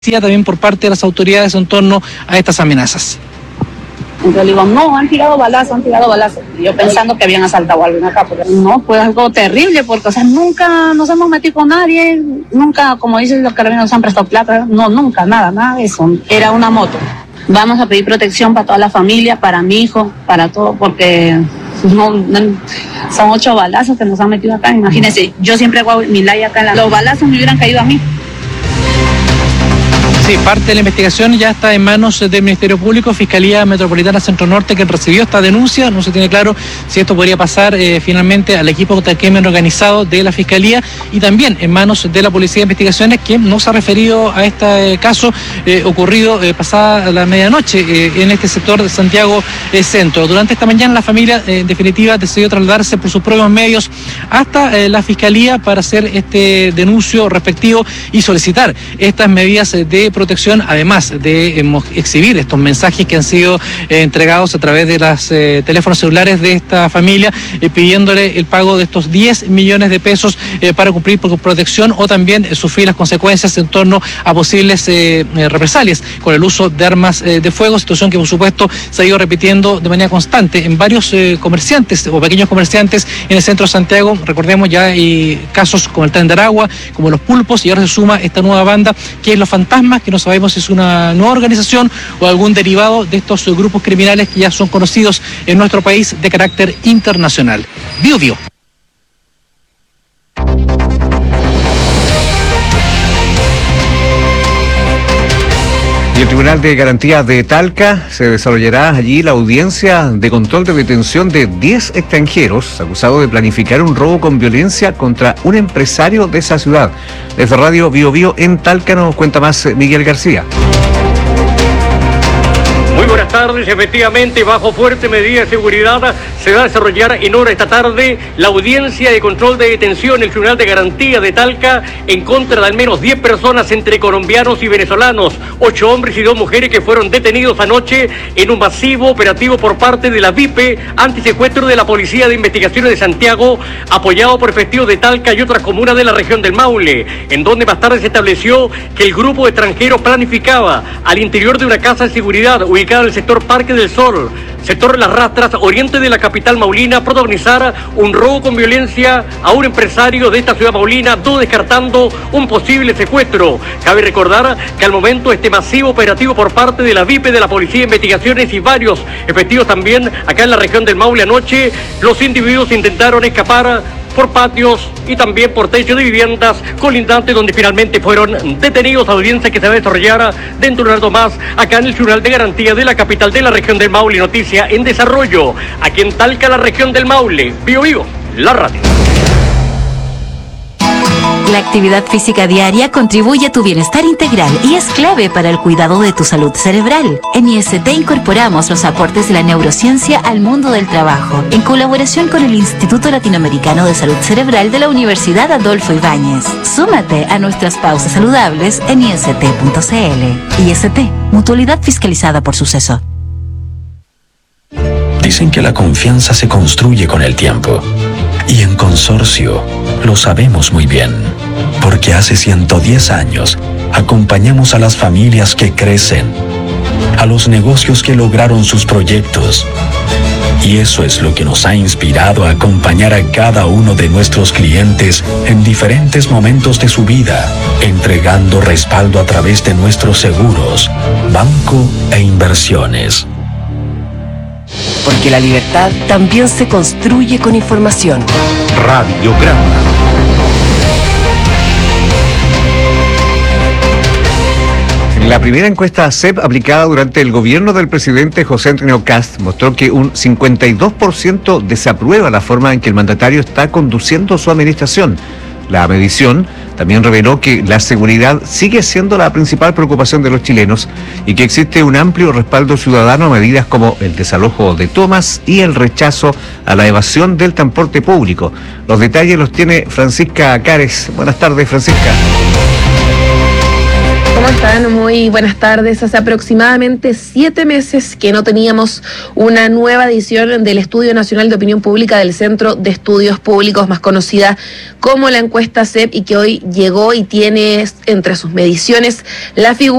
también por parte de las autoridades en torno a estas amenazas. Entonces le digo, no, han tirado balazos. Yo pensando que habían asaltado a alguien acá, pero no, fue algo terrible, porque, o sea, nunca nos hemos metido con nadie, nunca, como dicen los carabineros, nos han prestado plata, no, nunca, nada de eso. Era una moto. Vamos a pedir protección para toda la familia, para mi hijo, para todo, porque son 8 balazos que nos han metido acá, imagínense, yo siempre hago mi ley acá, los balazos me hubieran caído a mí. Sí, parte de la investigación ya está en manos del Ministerio Público, Fiscalía Metropolitana Centro Norte, que recibió esta denuncia. No se tiene claro si esto podría pasar finalmente al equipo contra el crimen organizado de la Fiscalía, y también en manos de la Policía de Investigaciones, que no se ha referido a este caso ocurrido pasada la medianoche en este sector de Santiago Centro. Durante esta mañana la familia en definitiva decidió trasladarse por sus propios medios hasta la Fiscalía para hacer este denuncio respectivo y solicitar estas medidas de protección, además de exhibir estos mensajes que han sido entregados a través de los teléfonos celulares de esta familia, pidiéndole el pago de estos 10 millones de pesos para cumplir con protección, o también sufrir las consecuencias en torno a posibles represalias con el uso de armas de fuego, situación que por supuesto se ha ido repitiendo de manera constante en varios comerciantes o pequeños comerciantes en el centro de Santiago. Recordemos, ya hay casos como el Tren de Aragua, como los Pulpos, y ahora se suma esta nueva banda que es Los Fantasmas, que no sabemos si es una nueva organización o algún derivado de estos grupos criminales que ya son conocidos en nuestro país de carácter internacional. Bio. Y el Tribunal de Garantía de Talca se desarrollará allí la audiencia de control de detención de 10 extranjeros acusados de planificar un robo con violencia contra un empresario de esa ciudad. Desde Radio Bio en Talca nos cuenta más Miguel García. Muy buenas tardes. Efectivamente, bajo fuerte medida de seguridad, se va a desarrollar en hora esta tarde la audiencia de control de detención en el Tribunal de Garantía de Talca en contra de al menos 10 personas entre colombianos y venezolanos, 8 hombres y 2 mujeres que fueron detenidos anoche en un masivo operativo por parte de la VIP antisecuestro de la Policía de Investigaciones de Santiago, apoyado por efectivos de Talca y otras comunas de la región del Maule, en donde más tarde se estableció que el grupo de extranjeros planificaba al interior de una casa de seguridad ubicada en el sector Parque del Sol, sector Las Rastras, oriente de la capital maulina, protagonizar un robo con violencia a un empresario de esta ciudad maulina, no descartando un posible secuestro. Cabe recordar que al momento este masivo operativo por parte de la VIP, de la Policía de Investigaciones y varios efectivos también acá en la región del Maule anoche, los individuos intentaron escapar por patios y también por techo de viviendas colindantes, donde finalmente fueron detenidos. Audiencia que se va a desarrollar dentro de un rato más acá en el Tribunal de Garantía de la capital de la región del Maule. Noticia en desarrollo aquí en Talca, la región del Maule. Bio, la radio. La actividad física diaria contribuye a tu bienestar integral y es clave para el cuidado de tu salud cerebral. En IST incorporamos los aportes de la neurociencia al mundo del trabajo, en colaboración con el Instituto Latinoamericano de Salud Cerebral de la Universidad Adolfo Ibáñez. Súmate a nuestras pausas saludables en ist.cl. IST, mutualidad fiscalizada por Suceso. Dicen que la confianza se construye con el tiempo. Y en Consorcio lo sabemos muy bien, porque hace 110 años acompañamos a las familias que crecen, a los negocios que lograron sus proyectos. Y eso es lo que nos ha inspirado a acompañar a cada uno de nuestros clientes en diferentes momentos de su vida, entregando respaldo a través de nuestros seguros, banco e inversiones. Porque la libertad también se construye con información. Radiograma. La primera encuesta CEP aplicada durante el gobierno del presidente José Antonio Kast mostró que un 52% desaprueba la forma en que el mandatario está conduciendo su administración. La medición también reveló que la seguridad sigue siendo la principal preocupación de los chilenos y que existe un amplio respaldo ciudadano a medidas como el desalojo de tomas y el rechazo a la evasión del transporte público. Los detalles los tiene Francisca Cares. Buenas tardes, Francisca. ¿Cómo están? Muy buenas tardes. Hace aproximadamente 7 meses que no teníamos una nueva edición del Estudio Nacional de Opinión Pública del Centro de Estudios Públicos, más conocida como la encuesta CEP, y que hoy llegó y tiene entre sus mediciones la figura